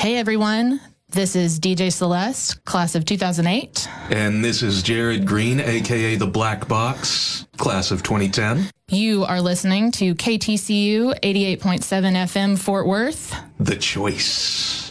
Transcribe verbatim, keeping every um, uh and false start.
Hey, everyone. This is D J Celeste, class of two thousand eight. And this is Jared Green, a k a. The Black Box, class of twenty ten. You are listening to K T C U eighty-eight point seven F M Fort Worth. The Choice.